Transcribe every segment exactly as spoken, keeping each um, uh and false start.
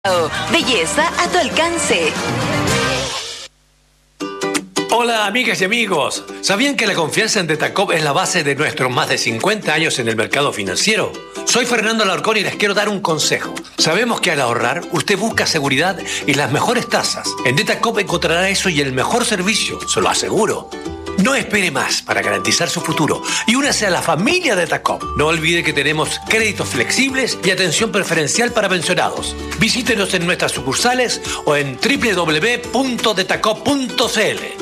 Belleza a tu alcance. Hola amigas y amigos, ¿sabían que la confianza en Detacop es la base de nuestros más de cincuenta años en el mercado financiero? Soy Fernando Alarcón y les quiero dar un consejo. Sabemos que al ahorrar usted busca seguridad y las mejores tasas. En Detacop encontrará eso y el mejor servicio, se lo aseguro. No espere más para garantizar su futuro y únase a la familia de Detacop. No olvide que tenemos créditos flexibles y atención preferencial para pensionados. Visítenos en nuestras sucursales o en doble u doble u doble u punto detacop punto c l.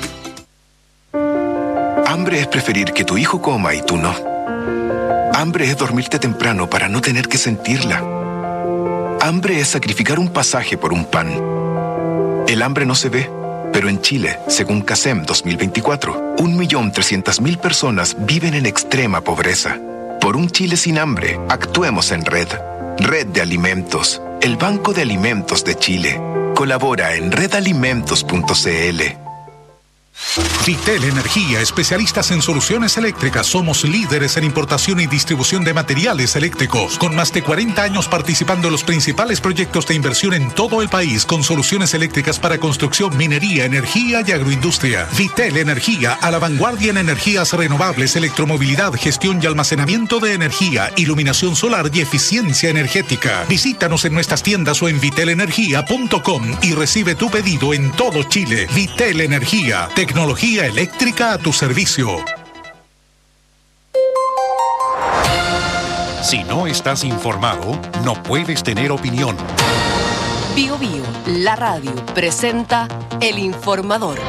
Hambre es preferir que tu hijo coma y tú no. Hambre es dormirte temprano para no tener que sentirla. Hambre es sacrificar un pasaje por un pan. El hambre no se ve. Pero en Chile, según CASEM dos mil veinticuatro, un millón trescientas mil personas viven en extrema pobreza. Por un Chile sin hambre, actuemos en Red. Red de Alimentos, el Banco de Alimentos de Chile. Colabora en red alimentos punto c l. Vitel Energía, especialistas en soluciones eléctricas. Somos líderes en importación y distribución de materiales eléctricos, con más de cuarenta años participando en los principales proyectos de inversión en todo el país, con soluciones eléctricas para construcción, minería, energía y agroindustria. Vitel Energía, a la vanguardia en energías renovables, electromovilidad, gestión y almacenamiento de energía, iluminación solar y eficiencia energética. Visítanos en nuestras tiendas o en vitel energía punto com y recibe tu pedido en todo Chile. Vitel Energía, tecnología eléctrica a tu servicio. Si no estás informado, no puedes tener opinión. Bio Bio, la radio, presenta El Informador.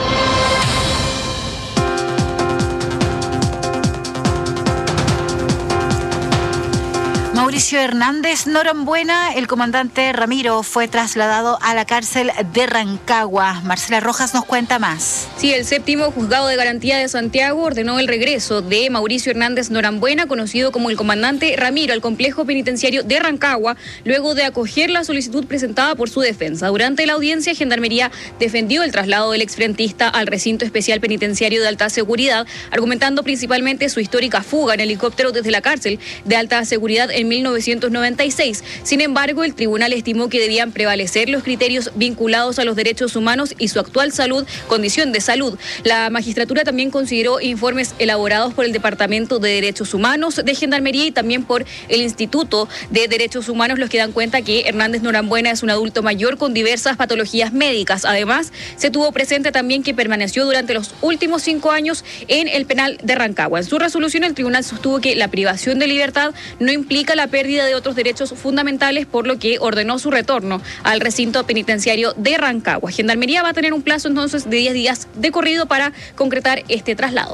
Mauricio Hernández Norambuena, el comandante Ramiro, fue trasladado a la cárcel de Rancagua. Marcela Rojas nos cuenta más. Sí, el séptimo juzgado de garantía de Santiago ordenó el regreso de Mauricio Hernández Norambuena, conocido como el comandante Ramiro, al complejo penitenciario de Rancagua, luego de acoger la solicitud presentada por su defensa. Durante la audiencia, Gendarmería defendió el traslado del exfrentista al recinto especial penitenciario de alta seguridad, argumentando principalmente su histórica fuga en helicóptero desde la cárcel de alta seguridad en mil novecientos noventa y seis. Sin embargo, el tribunal estimó que debían prevalecer los criterios vinculados a los derechos humanos y su actual salud, condición de salud. La magistratura también consideró informes elaborados por el Departamento de Derechos Humanos de Gendarmería y también por el Instituto de Derechos Humanos, los que dan cuenta que Hernández Norambuena es un adulto mayor con diversas patologías médicas. Además, se tuvo presente también que permaneció durante los últimos cinco años en el penal de Rancagua. En su resolución, el tribunal sostuvo que la privación de libertad no implica la pérdida de otros derechos fundamentales, por lo que ordenó su retorno al recinto penitenciario de Rancagua. Gendarmería va a tener un plazo entonces de diez días de corrido para concretar este traslado.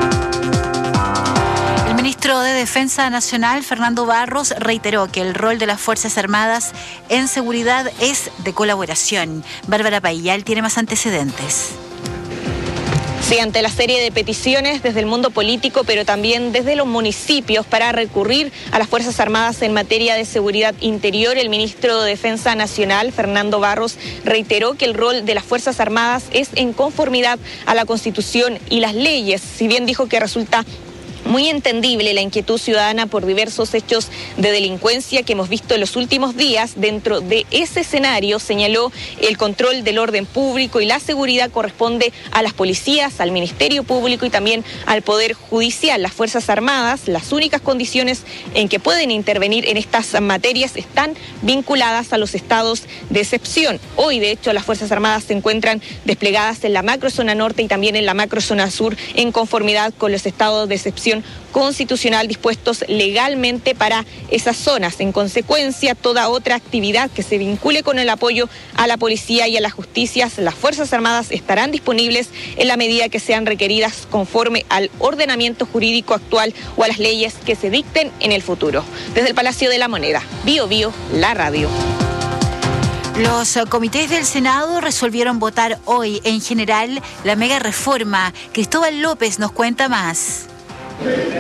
El ministro de Defensa Nacional, Fernando Barros, reiteró que el rol de las Fuerzas Armadas en seguridad es de colaboración. Bárbara Payal tiene más antecedentes. Sí, ante la serie de peticiones desde el mundo político, pero también desde los municipios para recurrir a las Fuerzas Armadas en materia de seguridad interior, el ministro de Defensa Nacional, Fernando Barros, reiteró que el rol de las Fuerzas Armadas es en conformidad a la Constitución y las leyes. Si bien dijo que resulta muy entendible la inquietud ciudadana por diversos hechos de delincuencia que hemos visto en los últimos días, dentro de ese escenario señaló el control del orden público y la seguridad corresponde a las policías, al Ministerio Público y también al Poder Judicial. Las Fuerzas Armadas, las únicas condiciones en que pueden intervenir en estas materias están vinculadas a los estados de excepción. Hoy, de hecho, las Fuerzas Armadas se encuentran desplegadas en la macrozona norte y también en la macrozona sur en conformidad con los estados de excepción constitucional dispuestos legalmente para esas zonas. En consecuencia, toda otra actividad que se vincule con el apoyo a la policía y a las justicias, las Fuerzas Armadas estarán disponibles en la medida que sean requeridas conforme al ordenamiento jurídico actual o a las leyes que se dicten en el futuro. Desde el Palacio de la Moneda, Bio Bio, la radio. Los comités del Senado resolvieron votar hoy en general la mega reforma. Cristóbal López nos cuenta más.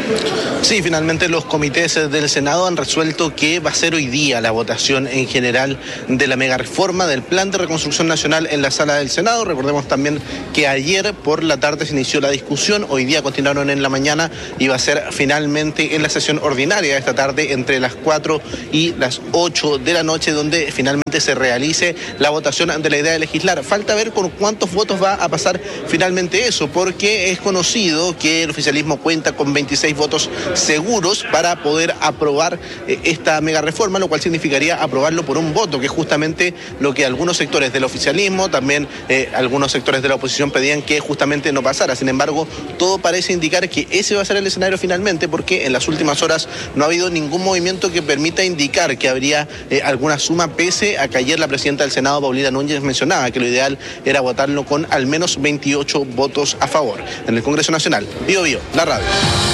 Sí, finalmente los comités del Senado han resuelto que va a ser hoy día la votación en general de la mega reforma del Plan de Reconstrucción Nacional en la sala del Senado. Recordemos también que ayer por la tarde se inició la discusión, hoy día continuaron en la mañana y va a ser finalmente en la sesión ordinaria de esta tarde entre las cuatro y las ocho de la noche, donde finalmente se realice la votación de la idea de legislar. Falta ver con cuántos votos va a pasar finalmente eso, porque es conocido que el oficialismo cuenta con veintiséis votos seguros para poder aprobar eh, esta mega reforma, lo cual significaría aprobarlo por un voto, que es justamente lo que algunos sectores del oficialismo, también eh, algunos sectores de la oposición pedían que justamente no pasara. Sin embargo, todo parece indicar que ese va a ser el escenario finalmente, porque en las últimas horas no ha habido ningún movimiento que permita indicar que habría eh, alguna suma, pese a que ayer la presidenta del Senado, Paulina Núñez, mencionaba que lo ideal era votarlo con al menos veintiocho votos a favor. En el Congreso Nacional, Bío Bío, la radio.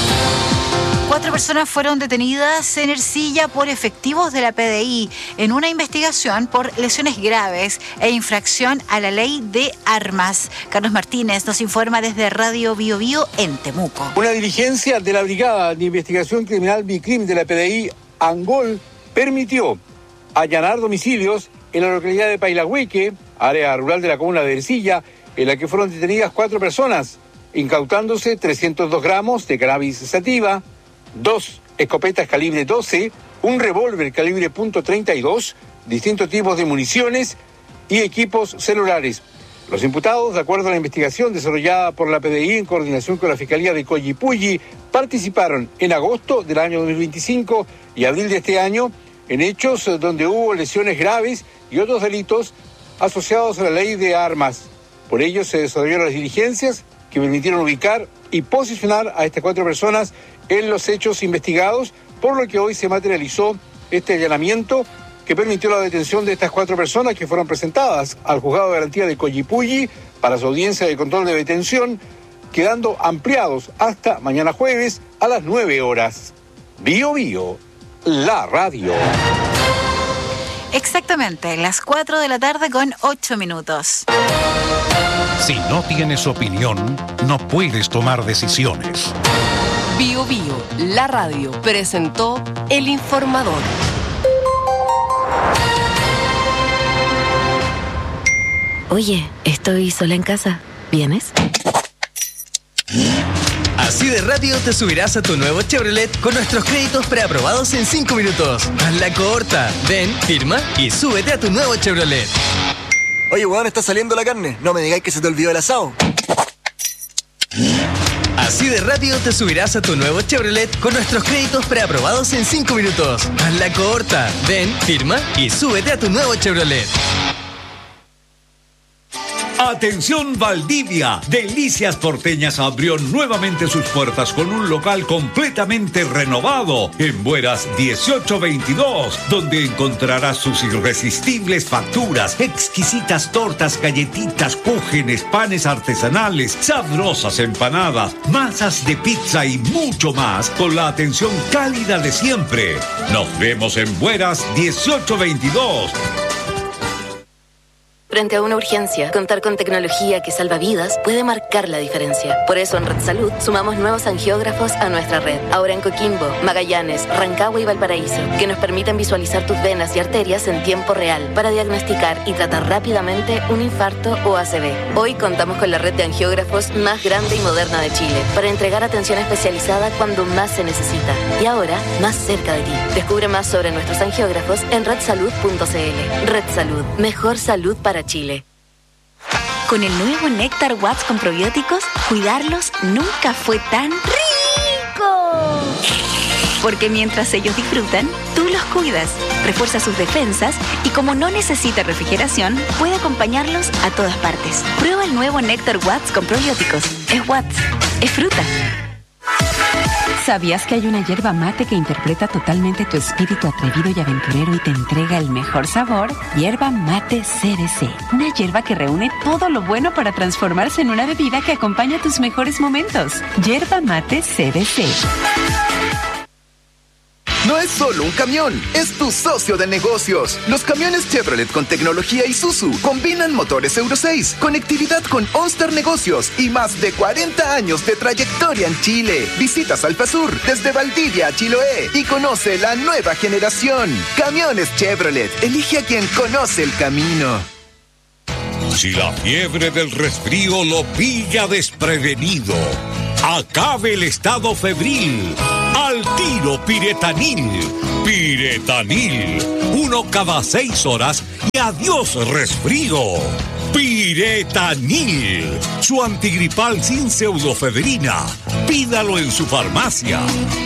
Cuatro personas fueron detenidas en Ercilla por efectivos de la P D I en una investigación por lesiones graves e infracción a la ley de armas. Carlos Martínez nos informa desde Radio Bío Bío en Temuco. Una diligencia de la Brigada de Investigación Criminal BICRIM de la P D I Angol permitió allanar domicilios en la localidad de Pailahueque, área rural de la comuna de Ercilla, en la que fueron detenidas cuatro personas, incautándose trescientos dos gramos de cannabis sativa, dos escopetas calibre doce, un revólver calibre punto treinta y dos, distintos tipos de municiones y equipos celulares. Los imputados, de acuerdo a la investigación desarrollada por la P D I en coordinación con la Fiscalía de Collipulli, participaron en agosto del año dos mil veinticinco y abril de este año en hechos donde hubo lesiones graves y otros delitos asociados a la ley de armas. Por ello se desarrollaron las diligencias que permitieron ubicar y posicionar a estas cuatro personas en los hechos investigados, por lo que hoy se materializó este allanamiento que permitió la detención de estas cuatro personas que fueron presentadas al Juzgado de Garantía de Collipulli para su audiencia de control de detención, quedando ampliados hasta mañana jueves a las nueve horas. Bío Bío, la radio. Exactamente, las cuatro de la tarde con ocho minutos. Si no tienes opinión, no puedes tomar decisiones. Bío Bío, la radio, presentó El Informador. Oye, estoy sola en casa. ¿Vienes? Así de rápido te subirás a tu nuevo Chevrolet con nuestros créditos preaprobados en cinco minutos. Hazla corta. Ven, firma y súbete a tu nuevo Chevrolet. Oye, weón, está saliendo la carne. No me digáis que se te olvidó el asado. Así de rápido te subirás a tu nuevo Chevrolet con nuestros créditos preaprobados en cinco minutos. Hazla corta. Ven, firma y súbete a tu nuevo Chevrolet. Atención Valdivia, Delicias Porteñas abrió nuevamente sus puertas con un local completamente renovado en Bueras dieciocho veintidós, donde encontrarás sus irresistibles facturas, exquisitas tortas, galletitas, cúgenes, panes artesanales, sabrosas empanadas, masas de pizza y mucho más con la atención cálida de siempre. Nos vemos en Bueras dieciocho veintidós. Frente a una urgencia, contar con tecnología que salva vidas puede marcar la diferencia. Por eso en Red Salud sumamos nuevos angiógrafos a nuestra red. Ahora en Coquimbo, Magallanes, Rancagua y Valparaíso, que nos permiten visualizar tus venas y arterias en tiempo real para diagnosticar y tratar rápidamente un infarto o A C V. Hoy contamos con la red de angiógrafos más grande y moderna de Chile para entregar atención especializada cuando más se necesita. Y ahora, más cerca de ti. Descubre más sobre nuestros angiógrafos en red salud punto c l. Red Salud, mejor salud para Chile. Con el nuevo Néctar Watts con probióticos, cuidarlos nunca fue tan rico. Porque mientras ellos disfrutan, tú los cuidas, refuerza sus defensas y como no necesita refrigeración, puede acompañarlos a todas partes. Prueba el nuevo Néctar Watts con probióticos. Es Watts, es fruta. ¿Sabías que hay una yerba mate que interpreta totalmente tu espíritu atrevido y aventurero y te entrega el mejor sabor? Yerba Mate C D C. Una yerba que reúne todo lo bueno para transformarse en una bebida que acompaña tus mejores momentos. Yerba Mate C D C. no es solo un camión, es tu socio de negocios. Los camiones Chevrolet con tecnología Isuzu combinan motores Euro seis, conectividad con OnStar Negocios y más de cuarenta años de trayectoria en Chile. Visita Salfasur desde Valdivia a Chiloé y conoce la nueva generación. Camiones Chevrolet, elige a quien conoce el camino. Si la fiebre del resfrío lo pilla desprevenido, acabe el estado febril. Al tiro Piretanil. Piretanil. Uno cada seis horas y adiós resfrío. Piretanil. Su antigripal sin pseudofebrina. Pídalo en su farmacia.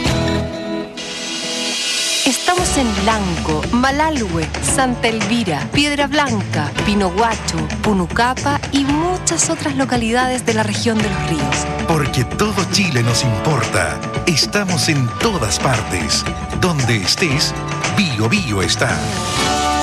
Estamos en Blanco, Malalhue, Santa Elvira, Piedra Blanca, Pinohuacho, Punucapa y muchas otras localidades de la región de los ríos. Porque todo Chile nos importa. Estamos en todas partes. Donde estés, Bio Bio está.